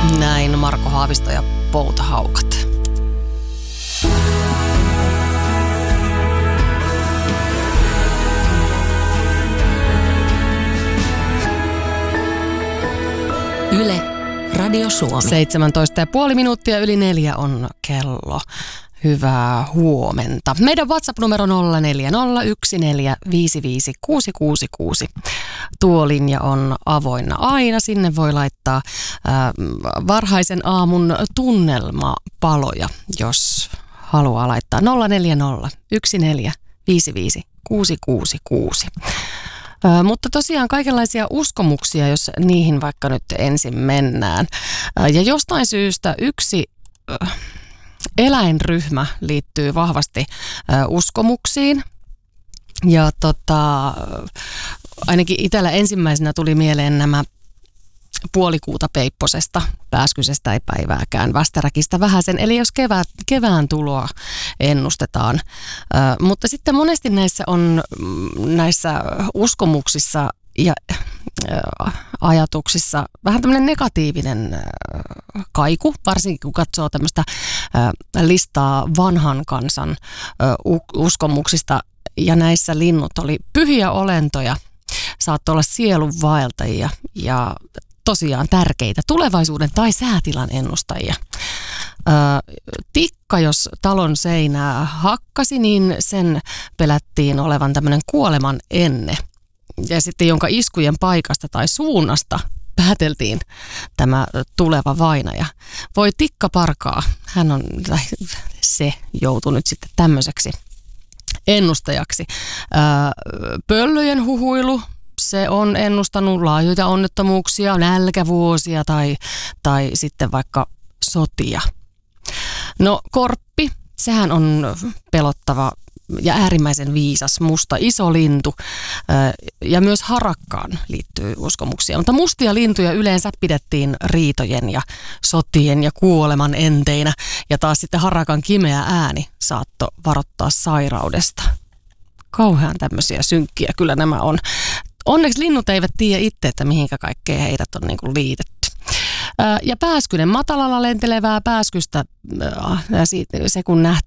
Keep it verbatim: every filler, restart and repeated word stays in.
Näin Marko Haavisto ja Poutahaukat. Yle, Radio Suomi. seitsemäntoista ja puoli minuuttia yli neljä on kello. Hyvää huomenta. Meidän WhatsApp-numero nolla neljä nolla yksi neljä viisi viisi kuusi kuusi kuusi. Tuo linja on avoinna aina. Sinne voi laittaa äh, varhaisen aamun tunnelmapaloja, jos haluaa laittaa nolla neljä nolla yksi neljä viisi viisi kuusi kuusi kuusi. Ö, mutta tosiaan kaikenlaisia uskomuksia, jos niihin vaikka nyt ensin mennään. Ö, ja jostain syystä yksi ö, eläinryhmä liittyy vahvasti ö, uskomuksiin. Ja tota, ainakin itsellä ensimmäisenä tuli mieleen nämä puolikuuta Peipposesta, Pääskysestä ei päivääkään, Västäräkistä vähäsen. Eli jos kevät, kevään tuloa ennustetaan. Ö, mutta sitten monesti näissä on näissä uskomuksissa ja ö, ajatuksissa vähän tämmöinen negatiivinen ö, kaiku, varsinkin kun katsoo tämmöistä ö, listaa vanhan kansan ö, uskomuksista. Ja näissä linnut oli pyhiä olentoja, saattoi olla sielunvaeltajia ja tosiaan tärkeitä tulevaisuuden tai säätilan ennustajia. Ö, tikka, jos talon seinää hakkasi, niin sen pelättiin olevan tämmöinen kuoleman enne. Ja sitten jonka iskujen paikasta tai suunnasta pääteltiin tämä tuleva vainaja. Voi tikka parkaa, hän on, tai se joutui nyt sitten tämmöiseksi ennustajaksi. Ö, pöllöjen huhuilu. Se on ennustanut laajoja onnettomuuksia, nälkävuosia tai, tai sitten vaikka sotia. No korppi, sehän on pelottava ja äärimmäisen viisas musta iso lintu. Ja myös harakkaan liittyy uskomuksia. Mutta mustia lintuja yleensä pidettiin riitojen ja sotien ja kuoleman enteinä. Ja taas sitten harakan kimeä ääni saattoi varoittaa sairaudesta. Kauhean tämmöisiä synkkiä kyllä nämä on. Onneksi linnut eivät tiedä itse, että mihinkä kaikkea heidät on niin kuin liitetty. Ja pääskynen, matalalla lentelevää pääskystä, se kun